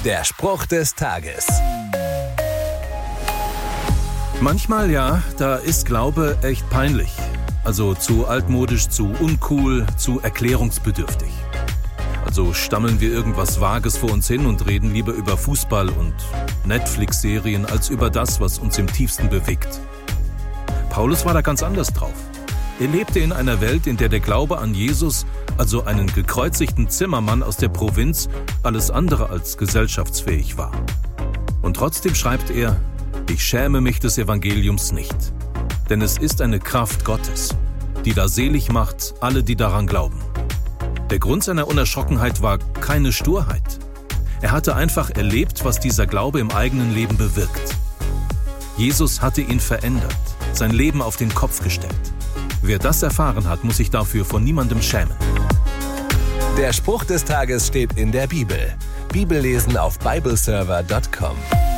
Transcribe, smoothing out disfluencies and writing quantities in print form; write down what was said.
Der Spruch des Tages. Manchmal ja, da ist Glaube echt peinlich. Also zu altmodisch, zu uncool, zu erklärungsbedürftig. Also stammeln wir irgendwas Vages vor uns hin und reden lieber über Fußball und Netflix-Serien als über das, was uns im tiefsten bewegt. Paulus war da ganz anders drauf. Er lebte in einer Welt, in der der Glaube an Jesus, also einen gekreuzigten Zimmermann aus der Provinz, alles andere als gesellschaftsfähig war. Und trotzdem schreibt er: Ich schäme mich des Evangeliums nicht, denn es ist eine Kraft Gottes, die da selig macht alle, die daran glauben. Der Grund seiner Unerschrockenheit war keine Sturheit. Er hatte einfach erlebt, was dieser Glaube im eigenen Leben bewirkt. Jesus hatte ihn verändert, sein Leben auf den Kopf gestellt. Wer das erfahren hat, muss sich dafür vor niemandem schämen. Der Spruch des Tages steht in der Bibel. Bibellesen auf bibleserver.com.